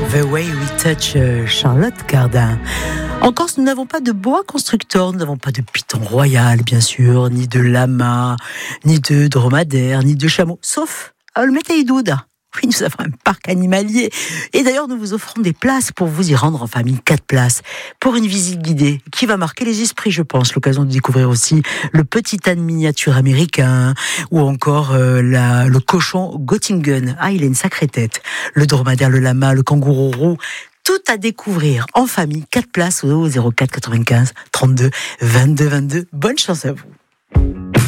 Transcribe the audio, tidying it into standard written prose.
The Way We Touch, Charlotte Cardin. En Corse, nous n'avons pas de boa constructeur, nous n'avons pas de python royal, bien sûr, ni de lama, ni de dromadaire, ni de chameau, sauf le Métaïdouda. Oui, nous avons un parc animalier. Et d'ailleurs, nous vous offrons des places pour vous y rendre en famille, 4 places, pour une visite guidée qui va marquer les esprits, je pense. L'occasion de découvrir aussi le petit âne miniature américain, ou encore le cochon Göttingen. Ah, il a une sacrée tête. Le dromadaire, le lama, le kangourou roux. Tout à découvrir en famille. 4 places au 04 95 32 22 22. Bonne chance à vous.